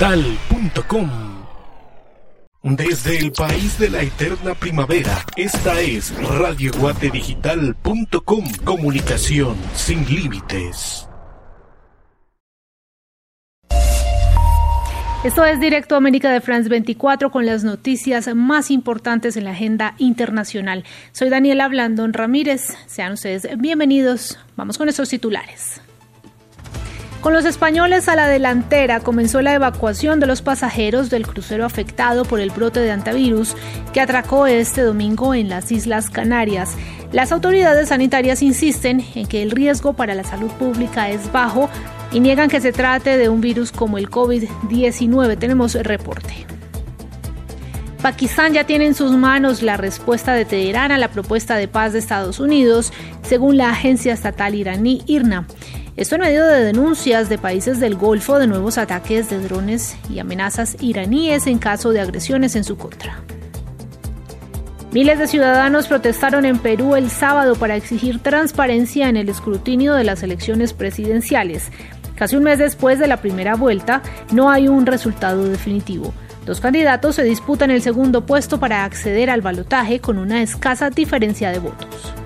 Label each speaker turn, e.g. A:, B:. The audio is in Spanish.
A: RadioGuateDigital.com. Desde el país de la eterna primavera, esta es RadioGuateDigital.com. Comunicación sin límites.
B: Esto es Directo América de France 24 con las noticias más importantes en la agenda internacional. Soy Daniela Blandón Ramírez. Sean ustedes bienvenidos. Vamos con estos titulares. Con los españoles a la delantera comenzó la evacuación de los pasajeros del crucero afectado por el brote de hantavirus que atracó este domingo en las Islas Canarias. Las autoridades sanitarias insisten en que el riesgo para la salud pública es bajo y niegan que se trate de un virus como el COVID-19. Tenemos el reporte. Pakistán ya tiene en sus manos la respuesta de Teherán a la propuesta de paz de Estados Unidos, según la agencia estatal iraní IRNA. Esto en medio de denuncias de países del Golfo de nuevos ataques de drones y amenazas iraníes en caso de agresiones en su contra. Miles de ciudadanos protestaron en Perú el sábado para exigir transparencia en el escrutinio de las elecciones presidenciales. Casi un mes después de la primera vuelta, no hay un resultado definitivo. Dos candidatos se disputan el segundo puesto para acceder al balotaje con una escasa diferencia de votos.